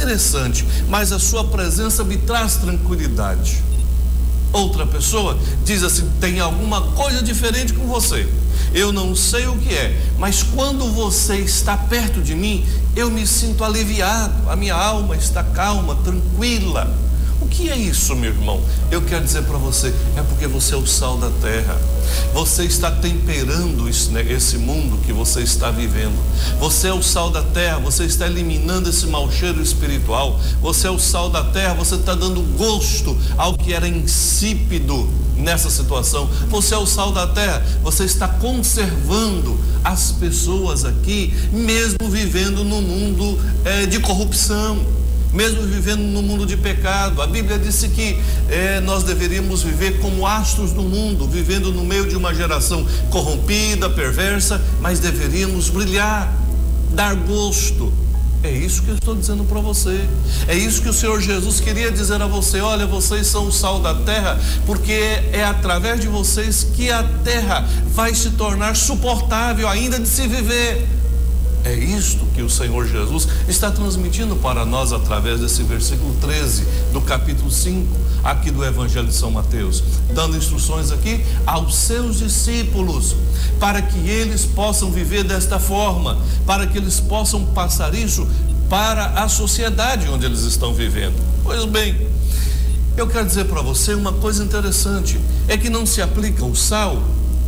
interessante, mas a sua presença me traz tranquilidade. Outra pessoa diz assim: tem alguma coisa diferente com você, eu não sei o que é, mas quando você está perto de mim, eu me sinto aliviado, a minha alma está calma, tranquila. O que é isso, meu irmão? Eu quero dizer para você, é porque você é o sal da terra. Você está temperando esse mundo que você está vivendo. Você é o sal da terra, você está eliminando esse mau cheiro espiritual. Você é o sal da terra, você está dando gosto ao que era insípido nessa situação. Você é o sal da terra, você está conservando as pessoas aqui, mesmo vivendo no mundo de corrupção, mesmo vivendo no mundo de pecado. A Bíblia disse que nós deveríamos viver como astros do mundo, vivendo no meio de uma geração corrompida, perversa, mas deveríamos brilhar, dar gosto. É isso que eu estou dizendo para você. É isso que o Senhor Jesus queria dizer a você. Olha, vocês são o sal da terra, porque é através de vocês que a terra vai se tornar suportável ainda de se viver. É isto que o Senhor Jesus está transmitindo para nós através desse versículo 13 do capítulo 5 aqui do Evangelho de São Mateus, dando instruções aqui aos seus discípulos, para que eles possam viver desta forma, para que eles possam passar isso para a sociedade onde eles estão vivendo. Pois bem, eu quero dizer para você uma coisa interessante, é que não se aplica o sal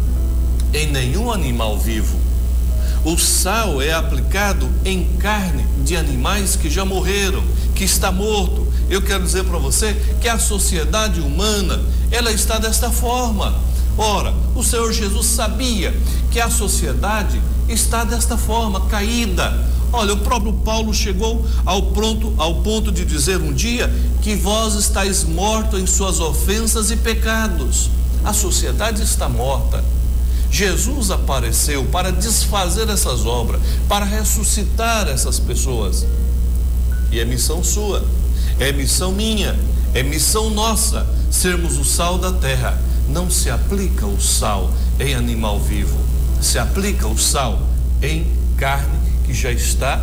em nenhum animal vivo. O sal é aplicado em carne de animais que já morreram, que está morto. Eu quero dizer para você que a sociedade humana, ela está desta forma. Ora, o Senhor Jesus sabia que a sociedade está desta forma, caída. Olha, o próprio Paulo chegou ao ponto de dizer um dia que vós estáis mortos em suas ofensas e pecados. A sociedade está morta. Jesus apareceu para desfazer essas obras, para ressuscitar essas pessoas. E é missão sua, é missão minha, é missão nossa, sermos o sal da terra. Não se aplica o sal em animal vivo, se aplica o sal em carne que já está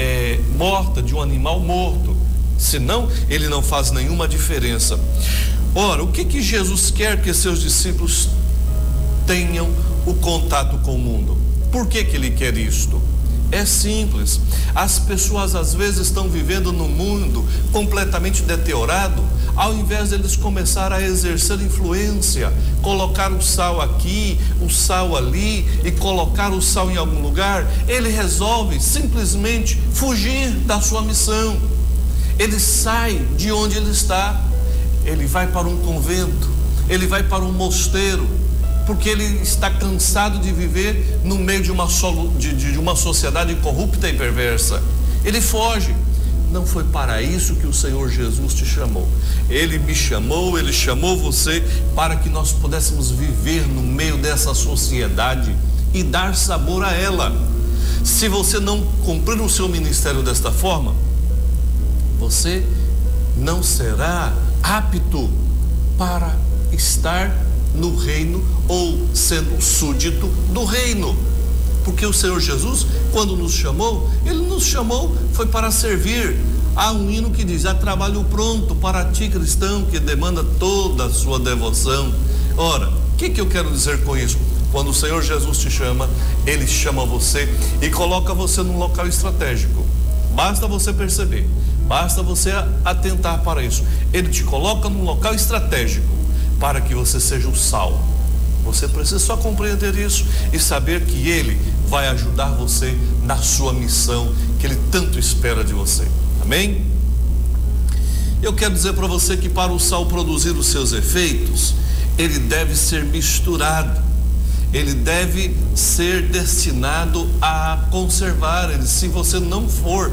morta, de um animal morto. Senão, ele não faz nenhuma diferença. Ora, o que Jesus quer que seus discípulos tenham o contato com o mundo? Por que ele quer isto? É simples. As pessoas às vezes estão vivendo num mundo completamente deteriorado. Ao invés de eles começar a exercer influência, colocar o sal aqui, o sal ali e colocar o sal em algum lugar, ele resolve simplesmente fugir da sua missão. Ele sai de onde ele está, ele vai para um convento, ele vai para um mosteiro, porque ele está cansado de viver no meio de uma sociedade corrupta e perversa. Ele foge. Não foi para isso que o Senhor Jesus te chamou. Ele me chamou, ele chamou você para que nós pudéssemos viver no meio dessa sociedade e dar sabor a ela. Se você não cumprir o seu ministério desta forma, você não será apto para estar no reino ou sendo súdito do reino. Porque o Senhor Jesus, quando nos chamou, ele nos chamou, foi para servir. Há um hino que diz: há trabalho pronto para ti, cristão, que demanda toda a sua devoção. Ora, o que eu quero dizer com isso? Quando o Senhor Jesus te chama, ele chama você e coloca você num local estratégico. Basta você perceber, basta você atentar para isso. Ele te coloca num local estratégico para que você seja o sal. Você precisa só compreender isso e saber que ele vai ajudar você na sua missão que ele tanto espera de você. Amém? Eu quero dizer para você que para o sal produzir os seus efeitos, ele deve ser misturado, ele deve ser destinado a conservar. Se você não for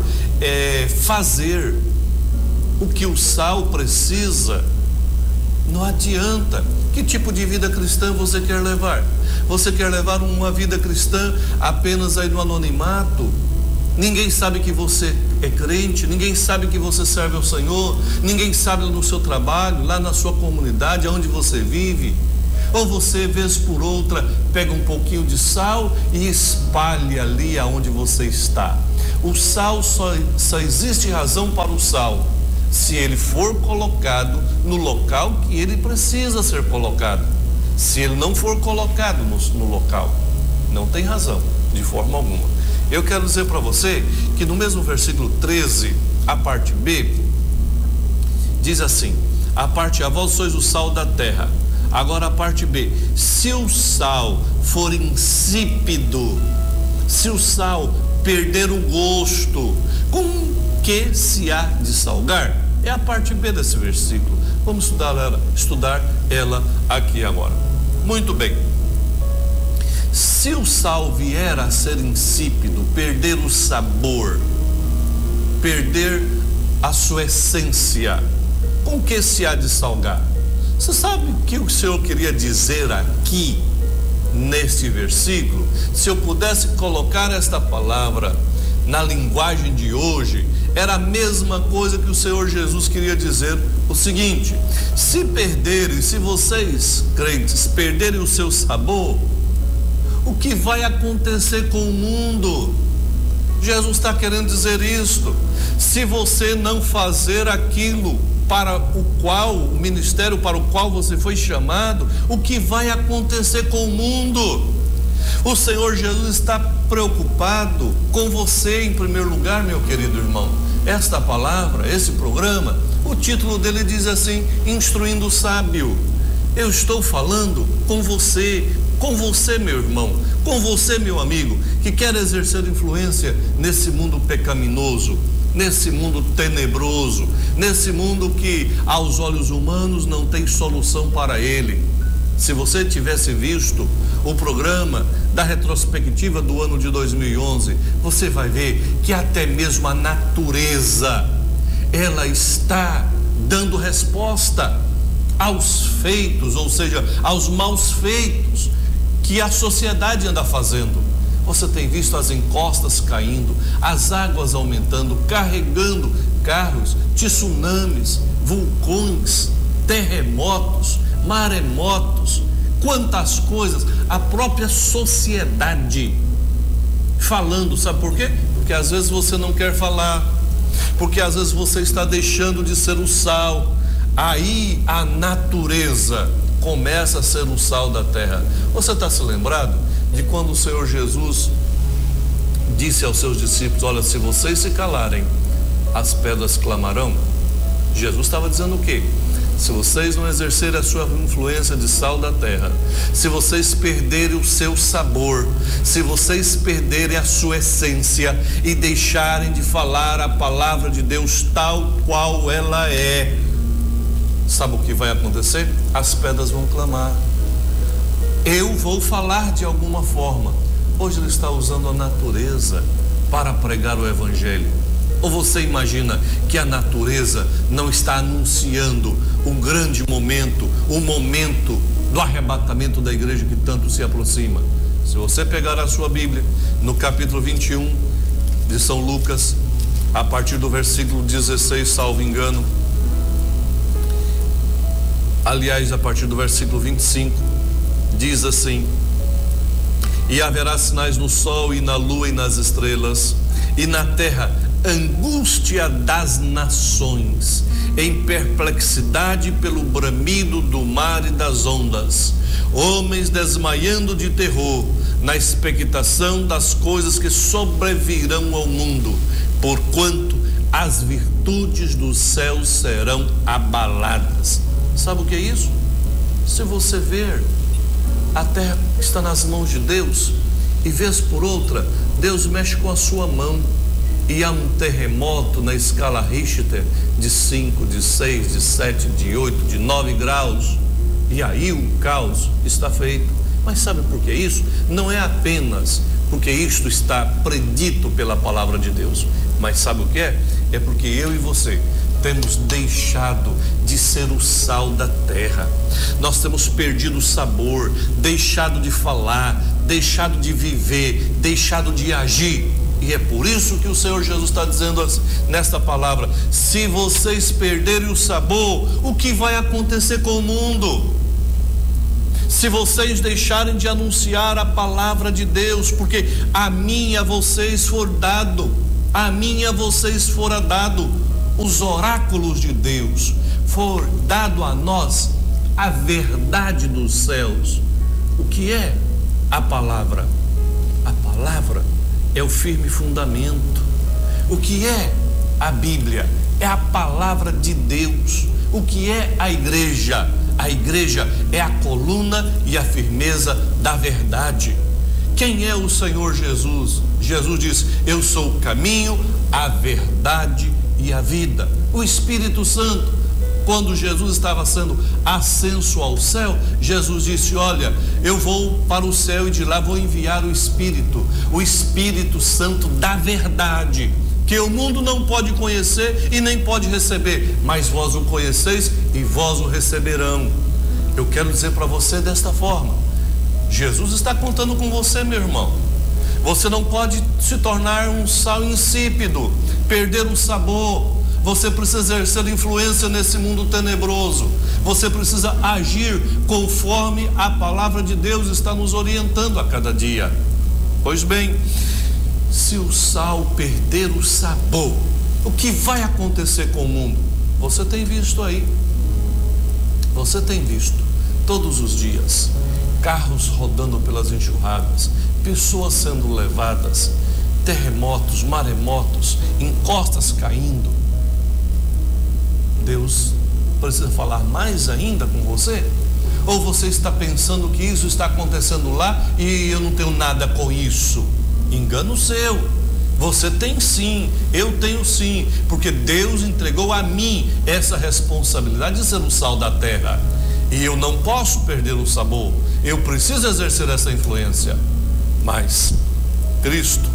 fazer o que o sal precisa, não adianta. Que tipo de vida cristã você quer levar? Você quer levar uma vida cristã apenas aí no anonimato? Ninguém sabe que você é crente, ninguém sabe que você serve ao Senhor, ninguém sabe no seu trabalho, lá na sua comunidade, onde você vive. Ou você, vez por outra, pega um pouquinho de sal e espalha ali aonde você está. O sal só existe razão para o sal se ele for colocado no local que ele precisa ser colocado. Se ele não for colocado no local, não tem razão, de forma alguma. Eu quero dizer para você que no mesmo versículo 13, a parte B, diz assim: a parte A, vós sois o sal da terra. Agora a parte B: se o sal for insípido, se o sal perder o gosto, com que se há de salgar? É a parte B desse versículo. Vamos estudar ela aqui agora. Muito bem. Se o sal vier a ser insípido, perder o sabor, perder a sua essência, com que se há de salgar? Você sabe o que o Senhor queria dizer aqui, neste versículo? Se eu pudesse colocar esta palavra na linguagem de hoje, era a mesma coisa que o Senhor Jesus queria dizer o seguinte: se perderem, se vocês, crentes, perderem o seu sabor, o que vai acontecer com o mundo? Jesus está querendo dizer isto. Se você não fazer aquilo para o qual, o ministério para o qual você foi chamado, o que vai acontecer com o mundo? O Senhor Jesus está preocupado com você em primeiro lugar, meu querido irmão. Esta palavra, esse programa, o título dele diz assim: Instruindo o Sábio. Eu estou falando com você, meu irmão, com você, meu amigo, que quer exercer influência nesse mundo pecaminoso, nesse mundo tenebroso, nesse mundo que aos olhos humanos não tem solução para ele. Se você tivesse visto o programa da retrospectiva do ano de 2011, você vai ver que até mesmo a natureza, ela está dando resposta aos feitos, ou seja, aos maus feitos que a sociedade anda fazendo. Você tem visto as encostas caindo, as águas aumentando, carregando carros, tsunamis, vulcões, terremotos, maremotos, quantas coisas, a própria sociedade falando. Sabe por quê? Porque às vezes você não quer falar, porque às vezes você está deixando de ser o sal. Aí a natureza começa a ser o sal da terra. Você está se lembrado de quando o Senhor Jesus disse aos seus discípulos: olha, se vocês se calarem, as pedras clamarão? Jesus estava dizendo o quê? Se vocês não exercerem a sua influência de sal da terra, se vocês perderem o seu sabor, se vocês perderem a sua essência e deixarem de falar a palavra de Deus tal qual ela é, sabe o que vai acontecer? As pedras vão clamar. Eu vou falar de alguma forma. Hoje ele está usando a natureza para pregar o evangelho. Ou você imagina que a natureza não está anunciando um grande momento, o momento do arrebatamento da igreja que tanto se aproxima? Se você pegar a sua Bíblia, no capítulo 21 de São Lucas, a partir do versículo 16, salvo engano, aliás, a partir do versículo 25, diz assim: e haverá sinais no sol e na lua e nas estrelas, e na terra angústia das nações, em perplexidade pelo bramido do mar e das ondas, homens desmaiando de terror, na expectação das coisas que sobrevirão ao mundo, porquanto as virtudes do céu serão abaladas. Sabe o que é isso? Se você ver, a terra está nas mãos de Deus, e vez por outra, Deus mexe com a sua mão, e há um terremoto na escala Richter de 5, de 6, de 7, de 8, de 9 graus, e aí o caos está feito. Mas sabe por que isso? Não é apenas porque isto está predito pela palavra de Deus, mas sabe o que é? É porque eu e você temos deixado de ser o sal da terra. Nós temos perdido o sabor, deixado de falar, deixado de viver, deixado de agir. E é por isso que o Senhor Jesus está dizendo nesta palavra: se vocês perderem o sabor, o que vai acontecer com o mundo? se vocês deixarem de anunciar a palavra de Deus, porque a mim a vocês for dado, a mim a vocês fora dado os oráculos de Deus, for dado a nós a verdade dos céus. O que é a palavra? A palavra é o firme fundamento. O que é a Bíblia? É a palavra de Deus. O que é a igreja? A igreja é a coluna e a firmeza da verdade. Quem é o Senhor Jesus? Jesus diz: eu sou o caminho, a verdade e a vida. O Espírito Santo, quando Jesus estava sendo ascenso ao céu, Jesus disse: olha, eu vou para o céu e de lá vou enviar o Espírito Santo da verdade, que o mundo não pode conhecer e nem pode receber, mas vós o conheceis e vós o receberão. Eu quero dizer para você desta forma: Jesus está contando com você, meu irmão. Você não pode se tornar um sal insípido, perder o sabor. Você precisa exercer influência nesse mundo tenebroso. Você precisa agir conforme a palavra de Deus está nos orientando a cada dia. Pois bem, se o sal perder o sabor, o que vai acontecer com o mundo? Você tem visto aí. Você tem visto todos os dias carros rodando pelas enxurradas, pessoas sendo levadas, terremotos, maremotos, encostas caindo. Deus precisa falar mais ainda com você? Ou você está pensando que isso está acontecendo lá e eu não tenho nada com isso? Engano seu. Você tem sim, eu tenho sim, porque Deus entregou a mim essa responsabilidade de ser o sal da terra. E eu não posso perder o sabor, eu preciso exercer essa influência. Mas Cristo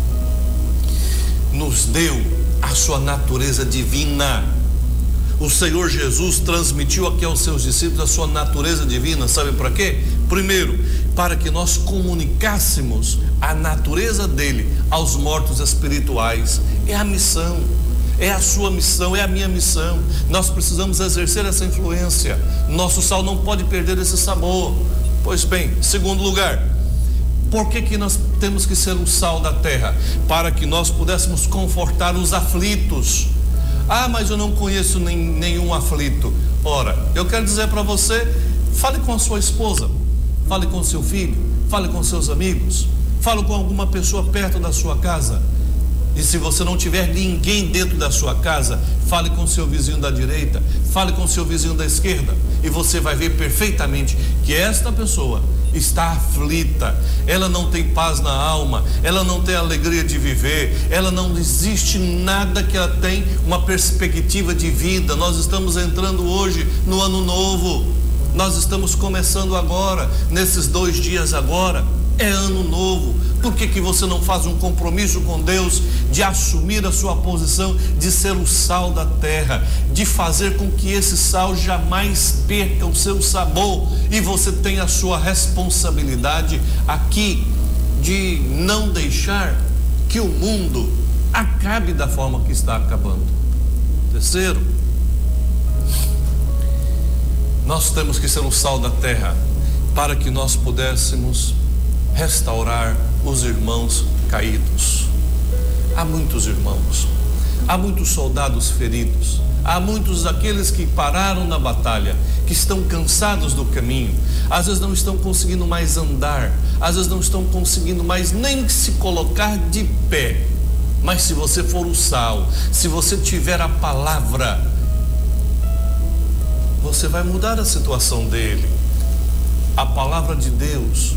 nos deu a sua natureza divina. O Senhor Jesus transmitiu aqui aos seus discípulos a sua natureza divina, sabe para quê? Primeiro, para que nós comunicássemos a natureza dele aos mortos espirituais. É a missão, é a sua missão, é a minha missão. Nós precisamos exercer essa influência. Nosso sal não pode perder esse sabor. Pois bem, segundo lugar, por que nós temos que ser o sal da terra? Para que nós pudéssemos confortar os aflitos. Ah, mas eu não conheço nenhum aflito. Ora, eu quero dizer para você, fale com a sua esposa, fale com seu filho, fale com seus amigos, fale com alguma pessoa perto da sua casa. E se você não tiver ninguém dentro da sua casa, fale com seu vizinho da direita, fale com seu vizinho da esquerda, e você vai ver perfeitamente que esta pessoa está aflita, ela não tem paz na alma, ela não tem alegria de viver, ela não existe nada que ela tem uma perspectiva de vida. Nós estamos entrando hoje no ano novo, nós estamos começando agora, nesses 2 dias agora, é ano novo. Por que você não faz um compromisso com Deus de assumir a sua posição de ser o sal da terra, de fazer com que esse sal jamais perca o seu sabor, e você tem a sua responsabilidade aqui de não deixar que o mundo acabe da forma que está acabando. Terceiro, nós temos que ser o sal da terra para que nós pudéssemos restaurar os irmãos caídos. Há muitos irmãos, há muitos soldados feridos, há muitos daqueles que pararam na batalha, que estão cansados do caminho, às vezes não estão conseguindo mais andar, às vezes não estão conseguindo mais nem se colocar de pé. Mas se você for o sal, se você tiver a palavra, você vai mudar a situação dele. A palavra de Deus,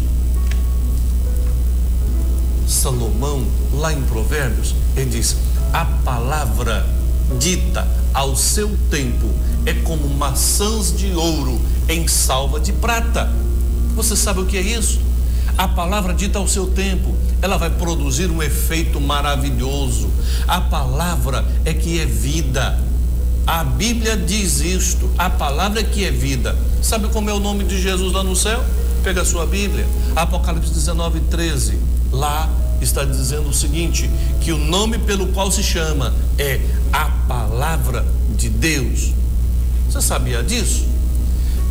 Salomão, lá em Provérbios, ele diz: a palavra dita ao seu tempo é como maçãs de ouro em salva de prata. Você sabe o que é isso? A palavra dita ao seu tempo, ela vai produzir um efeito maravilhoso. A palavra é que é vida. A Bíblia diz isto, a palavra é que é vida. Sabe como é o nome de Jesus lá no céu? Pega a sua Bíblia, Apocalipse 19:13. Lá está dizendo o seguinte, que o nome pelo qual se chama é a palavra de Deus. Você sabia disso?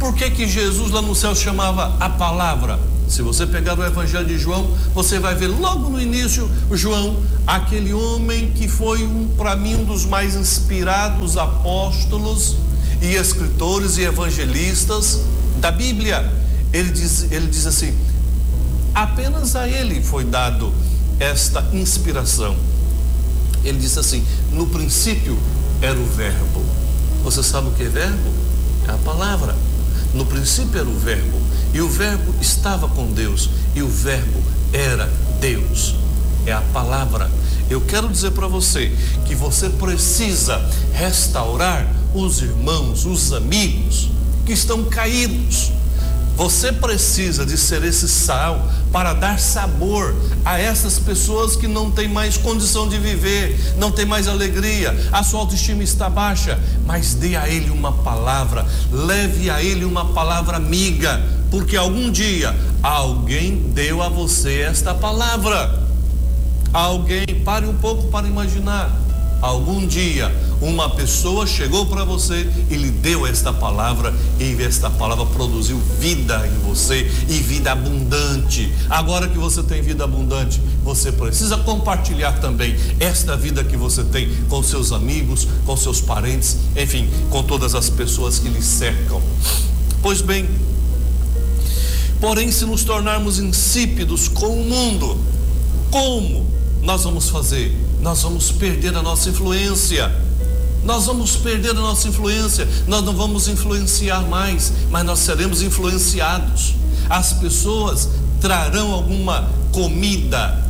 Por que Jesus lá no céu chamava a palavra? Se você pegar o Evangelho de João, você vai ver logo no início, João, aquele homem que foi para mim um dos mais inspirados apóstolos e escritores e evangelistas da Bíblia. Ele diz assim: apenas a ele foi dado esta inspiração. Ele diz assim: no princípio era o verbo. Você sabe o que é verbo? É a palavra. No princípio era o verbo, e o verbo estava com Deus, e o verbo era Deus. É a palavra. Eu quero dizer para você que você precisa restaurar os irmãos, os amigos que estão caídos. Você precisa de ser esse sal para dar sabor a essas pessoas que não têm mais condição de viver, não tem mais alegria, a sua autoestima está baixa, mas dê a ele uma palavra, leve a ele uma palavra amiga, porque algum dia alguém deu a você esta palavra. Alguém, pare um pouco para imaginar. Algum dia uma pessoa chegou para você e lhe deu esta palavra, e esta palavra produziu vida em você, e vida abundante. Agora que você tem vida abundante, você precisa compartilhar também esta vida que você tem com seus amigos, com seus parentes, enfim, com todas as pessoas que lhe cercam. Pois bem, porém, se nos tornarmos insípidos com o mundo, como nós vamos fazer? Nós vamos perder a nossa influência. Nós vamos perder a nossa influência. Nós não vamos influenciar mais, mas nós seremos influenciados. As pessoas trarão alguma comida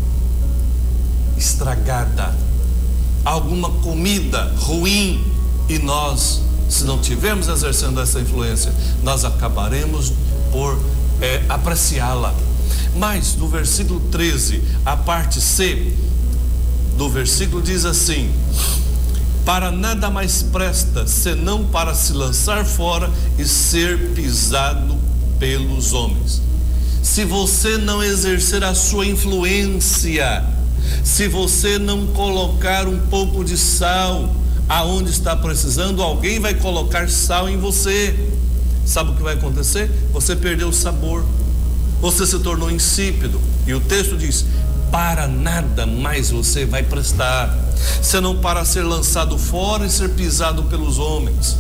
estragada, alguma comida ruim, e nós, se não tivermos exercendo essa influência, nós acabaremos por apreciá-la. Mas no versículo 13, a parte C do versículo diz assim: para nada mais presta, senão para se lançar fora e ser pisado pelos homens. Se você não exercer a sua influência, se você não colocar um pouco de sal aonde está precisando, alguém vai colocar sal em você. Sabe o que vai acontecer? Você perdeu o sabor, você se tornou insípido, e o texto diz: para nada mais você vai prestar, senão para ser lançado fora e ser pisado pelos homens.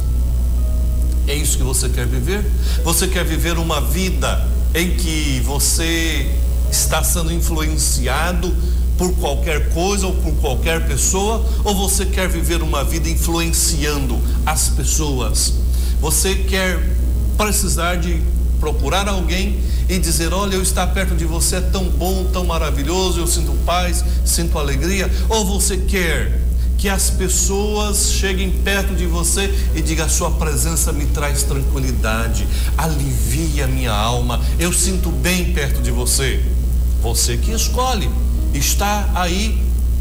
É isso que você quer viver? Você quer viver uma vida em que você está sendo influenciado por qualquer coisa ou por qualquer pessoa? Ou você quer viver uma vida influenciando as pessoas? Você quer precisar de procurar alguém e dizer: olha, eu estar perto de você é tão bom, tão maravilhoso, eu sinto paz, sinto alegria? Ou você quer que as pessoas cheguem perto de você e digam: a sua presença me traz tranquilidade, alivia a minha alma, eu sinto bem perto de você? Você que escolhe. Está aí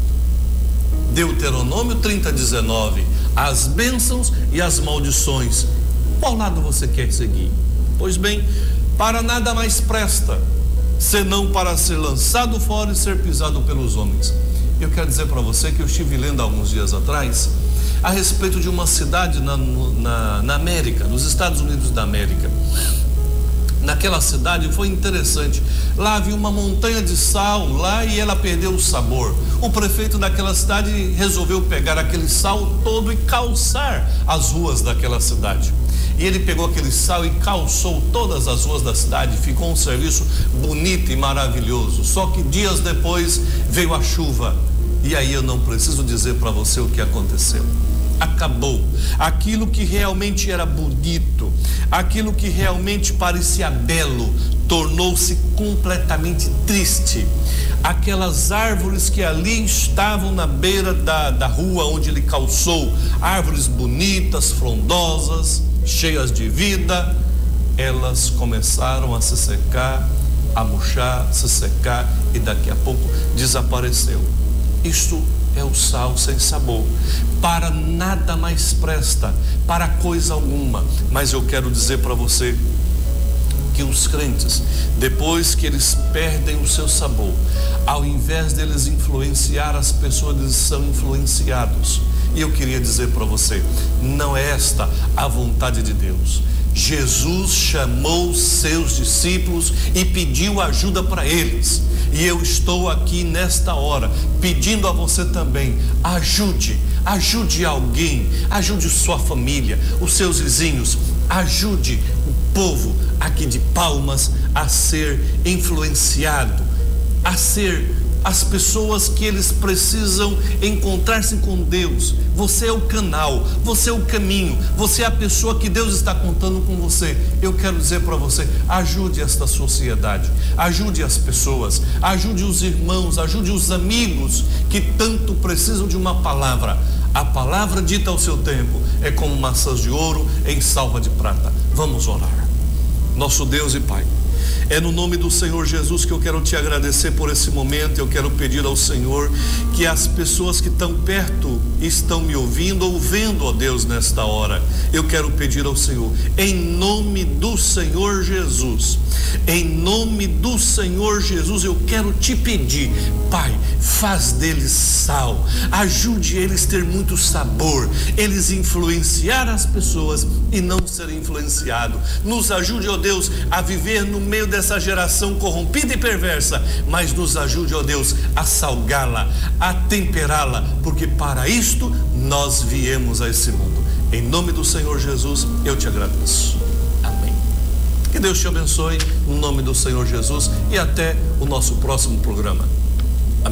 Deuteronômio 30:19, as bênçãos e as maldições. Qual lado você quer seguir? Pois bem, para nada mais presta, senão para ser lançado fora e ser pisado pelos homens. Eu quero dizer para você que eu estive lendo alguns dias atrás a respeito de uma cidade na América, nos Estados Unidos da América. Naquela cidade foi interessante. Lá havia uma montanha de sal lá e ela perdeu o sabor. O prefeito daquela cidade resolveu pegar aquele sal todo e calçar as ruas daquela cidade. E ele pegou aquele sal e calçou todas as ruas da cidade. Ficou um serviço bonito e maravilhoso. Só que dias depois veio a chuva. E aí eu não preciso dizer para você o que aconteceu. Acabou. Aquilo que realmente era bonito, aquilo que realmente parecia belo, tornou-se completamente triste. Aquelas árvores que ali estavam na beira da rua onde ele calçou, árvores bonitas, frondosas, cheias de vida, elas começaram a se secar, a murchar, se secar, e daqui a pouco desapareceu. Isto é o sal sem sabor. Para nada mais presta, para coisa alguma. Mas eu quero dizer para você que os crentes, depois que eles perdem o seu sabor, ao invés deles influenciar as pessoas, eles são influenciados. E eu queria dizer para você, não é esta a vontade de Deus. Jesus chamou seus discípulos e pediu ajuda para eles. E eu estou aqui nesta hora pedindo a você também, ajude alguém, ajude sua família, os seus vizinhos, ajude o povo aqui de Palmas a ser influenciado, a ser as pessoas que eles precisam encontrar-se com Deus. Você é o canal, você é o caminho, você é a pessoa que Deus está contando com você. Eu quero dizer para você, ajude esta sociedade, ajude as pessoas, ajude os irmãos, ajude os amigos que tanto precisam de uma palavra. A palavra dita ao seu tempo é como maçãs de ouro em salva de prata. Vamos orar. Nosso Deus e Pai, é no nome do Senhor Jesus que eu quero te agradecer por esse momento. Eu quero pedir ao Senhor que as pessoas que estão perto estão me ouvindo ou vendo, ó Deus, nesta hora. Eu quero pedir ao Senhor, em nome do Senhor Jesus, em nome do Senhor Jesus, eu quero te pedir, Pai, faz deles sal, ajude eles a ter muito sabor, eles influenciar as pessoas e não ser influenciado. Nos ajude, ó Deus, a viver no meio dessa geração corrompida e perversa, mas nos ajude, ó Deus, a salgá-la, a temperá-la, porque para isto nós viemos a esse mundo. Em nome do Senhor Jesus, eu te agradeço. Amém. Que Deus te abençoe, no nome do Senhor Jesus, e até o nosso próximo programa.